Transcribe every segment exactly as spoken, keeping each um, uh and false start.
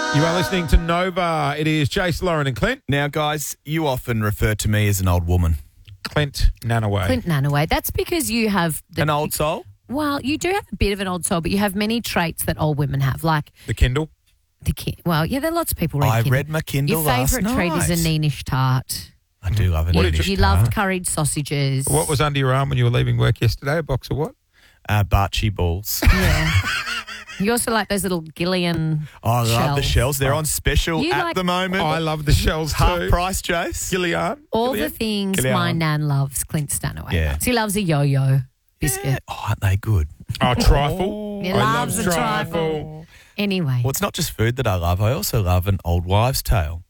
You are listening to Nova. It is Jace, Lauren and Clint. Now, guys, you often refer to me as an old woman. Clint Nanaway. Clint Nanaway. That's because you have... The, An old soul? Well, you do have a bit of an old soul, but you have many traits that old women have, like The Kindle. the kid. Well, yeah, there are lots of people read I Kindle. read my Kindle Your last favourite treat is night. a Neenish tart. I do love it. What You, did you loved curried sausages. What was under your arm when you were leaving work yesterday? A box of what? Uh, Barchi balls. Yeah. You also like those little Gillian Oh, I love the shells. shells. They're on special You at like- the moment. Oh, I love the shells Half too. price, Jace. Gillian. All Gillian? the things Gillian. my nan loves, Clint Stanaway. Yeah. He loves a yo-yo biscuit. Yeah. Oh, aren't they good? Oh, trifle. He I loves love a trifle. Anyway. Well, it's not just food that I love. I also love an old wives' tale.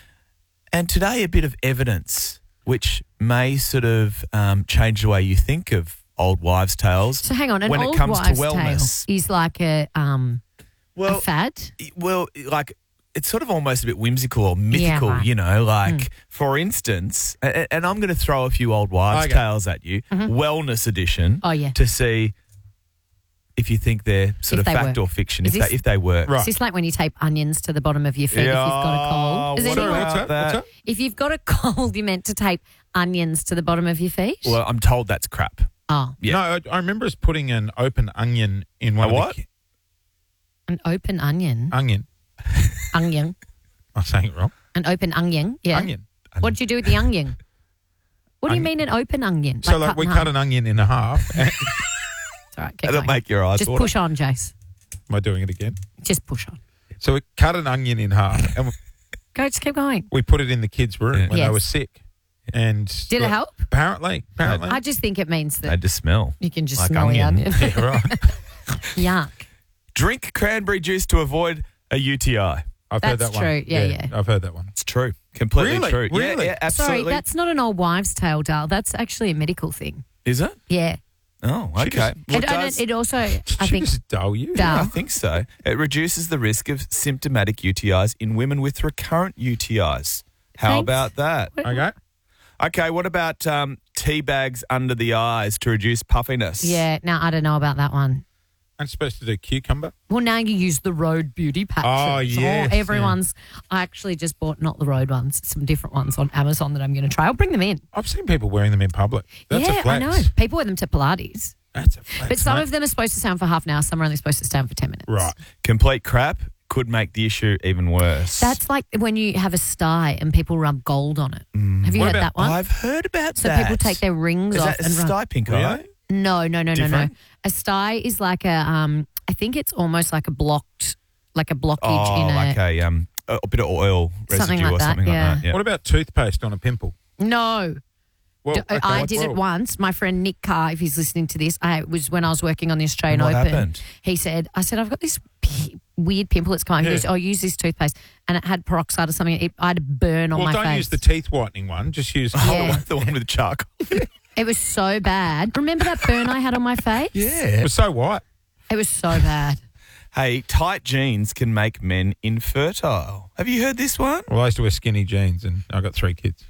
And today, a bit of evidence which may sort of um, change the way you think of old wives' tales. So hang on, an when old it comes wives' to wellness. tale is like a um Well, a fad. Well, like it's sort of almost a bit whimsical or mythical, right. you know. Like, for instance, and, and I'm going to throw a few old wives' Okay. tales at you, wellness edition, Oh, yeah. to see if you think they're sort If of they fact work. or fiction, Is if this- they, if they work. Right. Is this like when you tape onions to the bottom of your feet if you've got a cold? Is what anyone- about What's that? that? What's that? If you've got a cold, you're meant to tape onions to the bottom of your feet? Well, I'm told that's crap. Oh, Yeah. No, I, I remember us putting an open onion in one A of what? the... ki- an open onion. Onion. Onion. I'm saying it wrong. An open onion. Yeah. Onion. What did you do with the onion? What do you Onion. mean an open onion? So, like, cut we in cut half? an onion in a half. and- It's all right, keep That'll going. make your eyes Just water. push on, Jace. Am I doing it again? Just push on. So we cut an onion in half and we- Go, just keep going. we put it in the kids' room Yeah. when Yes. they were sick. And Did it help? Apparently. Apparently. I just think it means They that just smell. you can just like smell onion. the onion. yeah, right. Yuck. Drink cranberry juice to avoid a U T I. I've heard That's that one. true. Yeah, yeah. I've heard that one. It's true. Completely Really? true. Yeah, Really? yeah, Sorry, absolutely. that's not an old wives' tale, Dale. That's actually a medical thing. Is it? Yeah. Oh, She okay. just- Well, it And, and does- it, it also, I Did she think, just dull you? Dull. I think so. It reduces the risk of symptomatic U T Is in women with recurrent U T Is. How Thanks. about that? Okay. Okay, what about um, tea bags under the eyes to reduce puffiness? yeah, now I don't know about that one. I'm supposed to do cucumber. Well, now you use the Road Beauty patches. Oh, yes, everyone's. I actually just bought not the Road ones, some different ones on Amazon that I'm going to try. I'll bring them in. I've seen people wearing them in public. That's yeah, a flex. I know. People wear them to Pilates. That's a flex. But some mate. of them are supposed to stand for half an hour. Some are only supposed to stand for ten minutes. Right. Complete crap could make the issue even worse. That's like when you have a sty and people rub gold on it. Have you What heard about- that one? I've heard about so that. people take their rings Is off that a and rub. sty pink eye? Really? No, no, no, no, no. Different? A sty is like a. Um, I think it's almost like a blocked, like a blockage Oh, in a. like a, um, a bit of oil residue Something like or that, something yeah. like that. Yeah. What about toothpaste on a pimple? No. Well, D- okay, I what's did it wrong? once. My friend Nick Carr, if he's listening to this, I it was when I was working on the Australian What Open. happened? He said, I said, I've got this p- weird pimple that's coming. He Yeah. goes, oh, use this toothpaste. And it had peroxide or something. It, I had a burn on Well, my don't face. use the teeth whitening one. Just use. Yeah. the one with charcoal. It was so bad. Remember that burn I had on my face? It Yeah. was so white. It was so bad. Hey, tight jeans can make men infertile. Have you heard this one? Well, I used to wear skinny jeans, and I got three kids.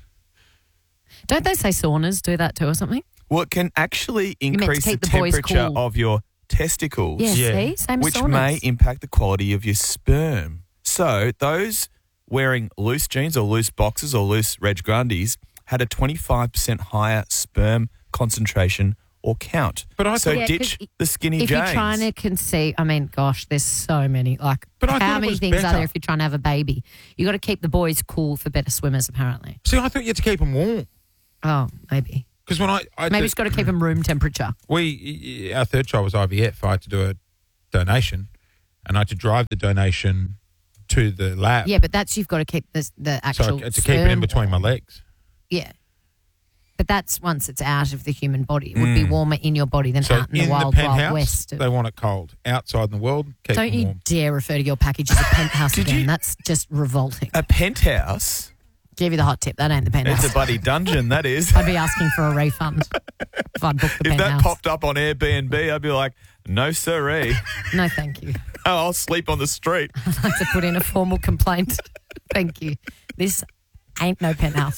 Don't they say saunas do that too or something? Well, it can actually meant to increase the keep the boys temperature cool. of your testicles, Yeah, Yeah. see? Same which saunas. may impact the quality of your sperm. So those wearing loose jeans or loose boxes or loose Reg Grundies had a twenty-five percent higher sperm concentration or count. But I so thought- Yeah, ditch 'cause the skinny if jeans. you're trying to conceive, I mean, gosh, there's so many. Like, But I thought how it many was things are better. there if you're trying to have a baby? You got to keep the boys cool for better swimmers, apparently. See, I thought you had to keep them warm. Oh, maybe. Because when I, I Maybe did- it's got to keep them room temperature. we, our third child was I V F. I had to do a donation, and I had to drive the donation to the lab. Yeah, but that's you've got to keep the the so actual I had to keep it in sperm between my warm. legs. Yeah, but that's once it's out of the human body. It would be warmer in your body than So out in in the wild, the wild penthouse, west. they want it cold. Outside in the world, keep Don't them you warm. dare refer to your package as a penthouse Did again. you- That's just revolting. a penthouse. Give you the hot tip. That ain't the penthouse. It's a bloody dungeon, that is. I'd be asking for a refund if I'd booked the If that penthouse. popped up on Airbnb, I'd be like, no siree. No, thank you. Oh, I'll sleep on the street. I'd like to put in a formal complaint. Thank you. This ain't no penthouse.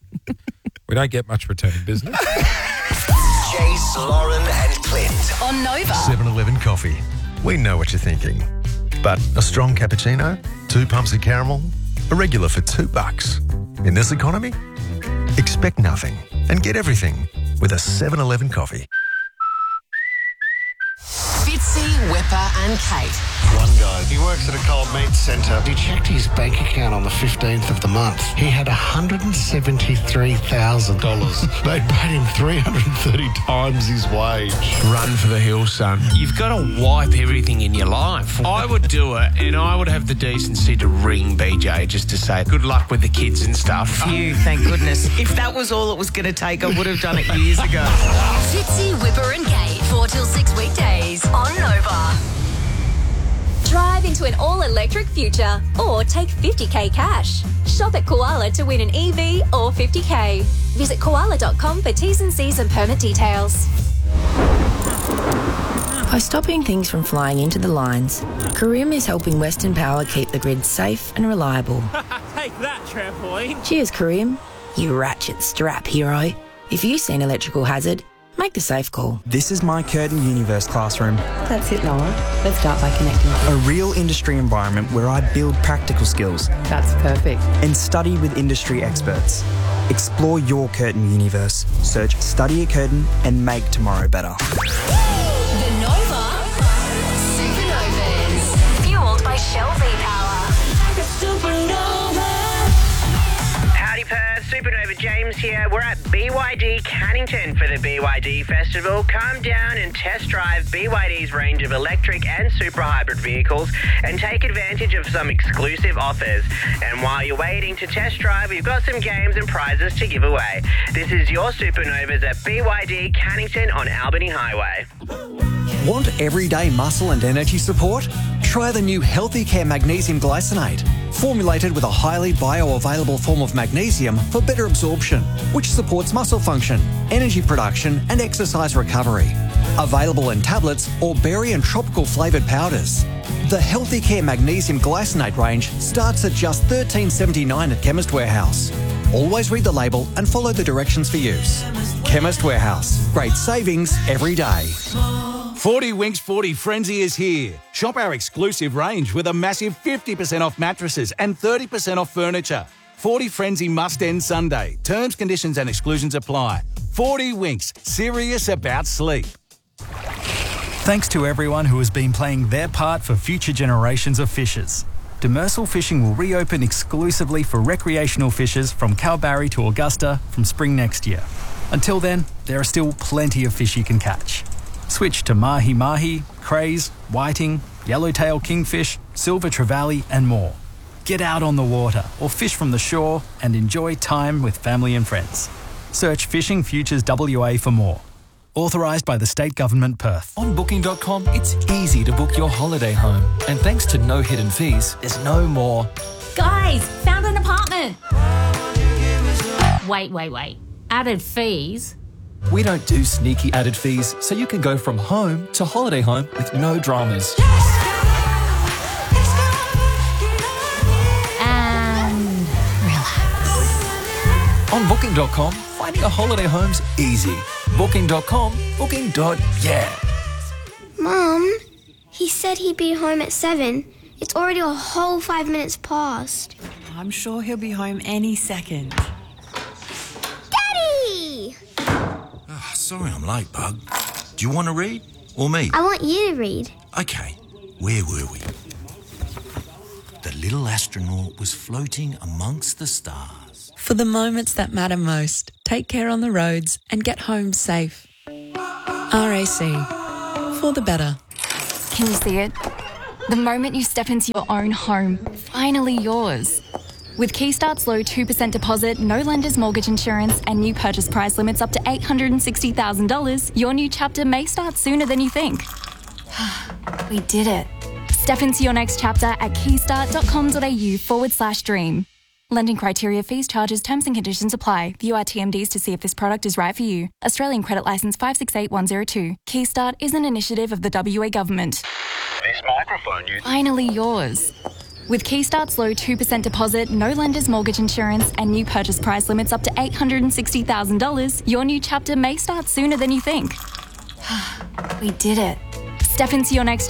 We don't get much returning business. Jace, Lauren, and Clint. On Nova. seven eleven coffee. We know what you're thinking. But a strong cappuccino to two pumps of caramel, a regular for two bucks. In this economy, expect nothing and get everything with a seven eleven coffee. Fitzy, Whipper and Kate. One guy, he works at a cold meat centre. He checked his bank account on the fifteenth of the month. He had one hundred seventy-three thousand dollars. They paid him three hundred thirty times his wage. Run for the hills, son. You've got to wipe everything in your life. I would do it, and I would have the decency to ring B J just to say good luck with the kids and stuff. Phew, thank goodness. If that was all it was going to take, I would have done it years ago. Fitzy, Whipper and Kate, four till six weekdays on Nova. Drive into an all-electric future or take fifty k cash. Shop at Koala to win an E V or fifty k. Visit koala dot com for T's and C's and permit details. By stopping things from flying into the lines, Careem is helping Western Power keep the grid safe and reliable. Take that, trampoline. Cheers, Careem. You ratchet strap hero. If you see an electrical hazard, make the safe call. This is my Curtin Universe classroom. That's it, Noah. Let's start by connecting. A real industry environment where I build practical skills. That's perfect. And study with industry experts. Explore your Curtin Universe. Search Study at Curtin and make tomorrow better. The Nova Supernovas. Fueled by Shell V-Power. Supernova. Howdy Perth, Supernova James here. We're at B Y D Cannington for the B Y D Festival. Come down and test drive B Y D's range of electric and super hybrid vehicles and take advantage of some exclusive offers. And while you're waiting to test drive, we've got some games and prizes to give away. This is your Supernovas at B Y D Cannington on Albany Highway. Want everyday muscle and energy support? Try the new Healthy Care Magnesium Glycinate, formulated with a highly bioavailable form of magnesium for better absorption, which supports muscle function, energy production and exercise recovery. Available in tablets or berry and tropical flavoured powders. The Healthy Care Magnesium Glycinate range starts at just thirteen dollars seventy-nine at Chemist Warehouse. Always read the label and follow the directions for use. Chemist Warehouse. Great savings every day. forty Winks forty Frenzy is here. Shop our exclusive range with a massive fifty percent off mattresses and thirty percent off furniture. forty Frenzy must end Sunday. Terms, conditions and exclusions apply. forty Winks, serious about sleep. Thanks to everyone who has been playing their part for future generations of fishers. Demersal Fishing will reopen exclusively for recreational fishers from Kalbarri to Augusta from spring next year. Until then, there are still plenty of fish you can catch. Switch to mahi-mahi, crays, whiting, yellowtail kingfish, silver trevally and more. Get out on the water or fish from the shore and enjoy time with family and friends. Search Fishing Futures W A for more. Authorised by the State Government, Perth. On booking dot com, it's easy to book your holiday home. And thanks to no hidden fees, there's no more. Guys, found an apartment. Wait, wait, wait. Added fees? We don't do sneaky added fees, so you can go from home to holiday home with no dramas. And relax. On booking dot com, finding a holiday home's easy. booking dot com, booking. Yeah. Mum, he said he'd be home at seven. It's already a whole five minutes past. I'm sure he'll be home any second. Daddy! Oh, sorry I'm late, Bug. Do you want to read? Or me? I want you to read. Okay, where were we? The little astronaut was floating amongst the stars. For the moments that matter most, take care on the roads and get home safe. R A C. For the better. Can you see it? The moment you step into your own home, finally yours. With Keystart's low two percent deposit, no lender's mortgage insurance, and new purchase price limits up to eight hundred sixty thousand dollars, your new chapter may start sooner than you think. We did it. Step into your next chapter at keystart.com.au forward slash dream. Lending criteria, fees, charges, terms and conditions apply. View our T M Ds to see if this product is right for you. Australian Credit Licence five six eight one zero two. Keystart is an initiative of the W A Government. This microphone you... Finally yours. With Keystart's low two percent deposit, no lender's mortgage insurance, and new purchase price limits up to eight hundred sixty thousand dollars, your new chapter may start sooner than you think. We did it. Step into your next